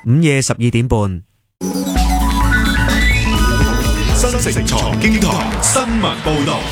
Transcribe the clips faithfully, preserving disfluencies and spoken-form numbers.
午夜十二點半。 新城財經台新聞報道。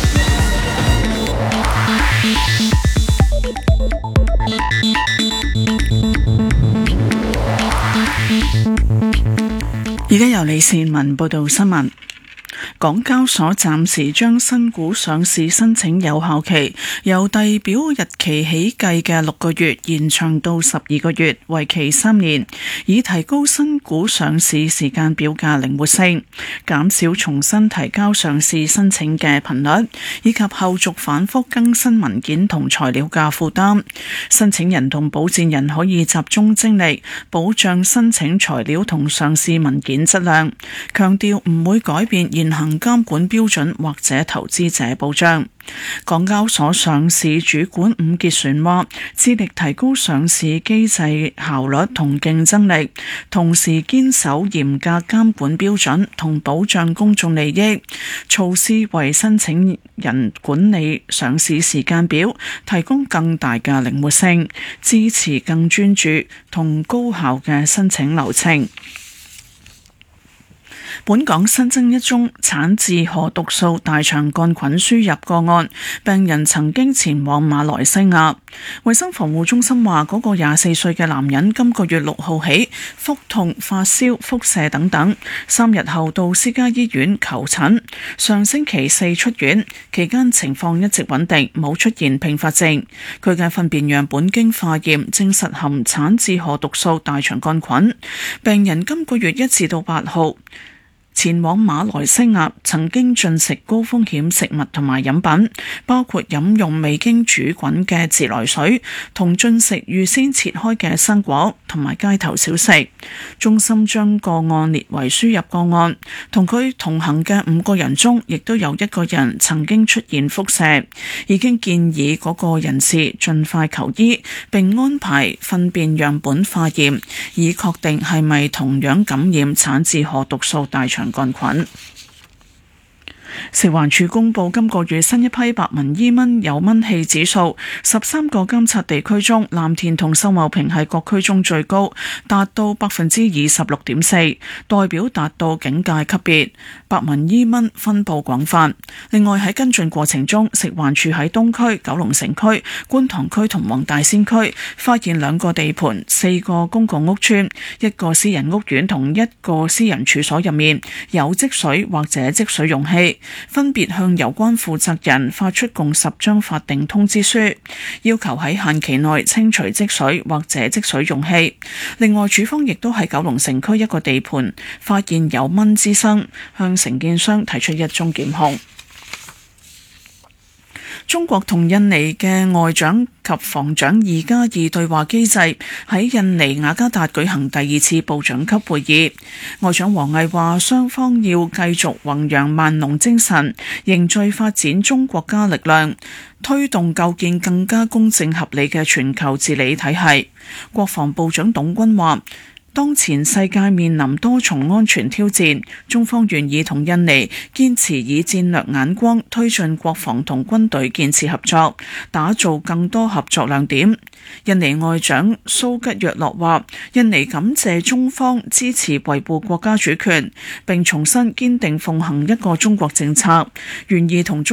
而家由李善文報道新聞。港交所暫時將新股上市申請有效期由遞表日期起計嘅六個月延長到十二個月，為期三年，以提高新股上市時間表嘅靈活性，減少重新提交上市申請嘅頻率，以及後續反覆更新文件同材料嘅負擔。申請人同保薦人可以集中精力保障申請材料同上市文件質量，強調唔會改變現行監管標準或者投資者保障。港交所上市主管伍潔璇話，致力提高上市機制效率同競爭力，同時堅守嚴格監管標準同保障公眾利益。措施為申請人管理上市時間表提供更大嘅靈活性，支持更專注同高效嘅申請流程。本港新增一宗產痔河毒素大腸桿菌輸入個案，病人曾經前往馬來西亞。衛生防護中心話，嗰個廿四歲嘅男人今個月六號起腹痛、發燒、腹瀉等等，三日後到私家醫院求診，上星期四出院，期間情況一直穩定，冇出現併發症。佢嘅糞便樣本經化驗證實含產痔河毒素大腸桿菌。病人今個月一至到八號前往馬來西亞，曾經進食高風險食物同埋飲品，包括飲用未經煮滾嘅自來水，同進食預先切開嘅生果同埋街頭小食。中心將個案列為輸入個案，同佢同行嘅五個人中，亦都有一個人曾經出現腹瀉，已經建議嗰個人士盡快求醫，並安排糞便樣本化驗，以確定係咪同樣感染產痔河毒素大腸桿菌。食環署公布今個月新一批白紋伊蚊有蚊氣指數，十三個監測地區中，藍田同秀茂坪係各區中最高，達到百分之二十六點四，代表達到警戒級別。白紋伊蚊分布廣泛。另外喺跟進過程中，食環署喺東區、九龍城區、觀塘區同黃大仙區發現兩個地盤、四個公共屋邨、一個私人屋苑同一個私人處所入面有積水或者積水容器，分別向有關負責人發出共十張法定通知書，要求喺限期內清除積水或者積水容器。另外，署方亦都喺九龍城區一個地盤發現有蚊滋生，向承建商提出一宗檢控。中國同印尼嘅外長及防長二加二對話機制喺印尼雅加達舉行第二次部長級會議。外長王毅話，雙方要繼續弘揚萬隆精神，凝聚發展中國家力量，推動構建更加公正合理嘅全球治理體系。國防部長董軍話，當前世界面臨多重安全挑戰，中方願意同印尼堅持以戰略眼光推進國防同軍隊建設合作，打造更多合作亮點。印尼外長蘇吉若諾話，印尼感謝中方支持維護國家主權，並重申堅定奉行一個中國政策，願意同中